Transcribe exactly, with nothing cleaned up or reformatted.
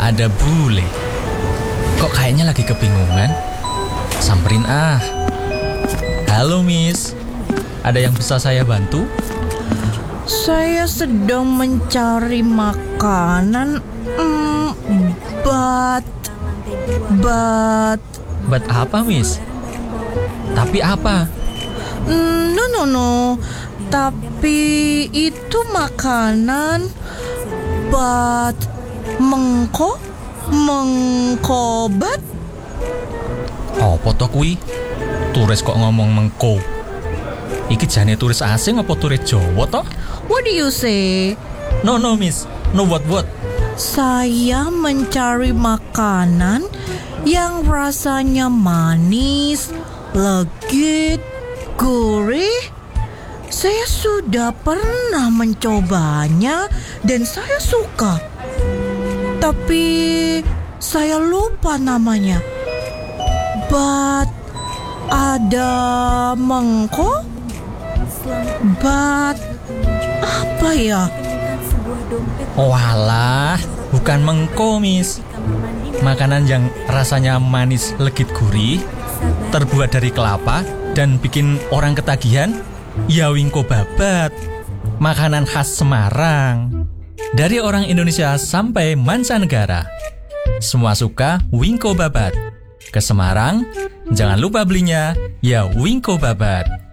ada bule. Kok kayaknya lagi kebingungan? Samperin ah. Halo Miss, ada yang bisa saya bantu? Saya sedang mencari makanan. Hmm, but, but. But apa Miss? Tapi apa? Mm, no, no, no. Tapi itu makanan. But, mengko, mengkobat. Apa to kuwi? Turis kok ngomong mengko? Iki jane turis asing apa turis Jawa to? What do you say? No, no Miss. No what what. Saya mencari makanan yang rasanya manis, legit, gurih. Saya sudah pernah mencobanya dan saya suka. Tapi saya lupa namanya. But ada mengko? But apa ya? Walah, bukan mengko Miss. Makanan yang rasanya manis, legit, gurih, terbuat dari kelapa dan bikin orang ketagihan, ya wingko babat. Makanan khas Semarang. Dari orang Indonesia sampai mancanegara, semua suka wingko babat. Ke Semarang, jangan lupa belinya, ya wingko babat.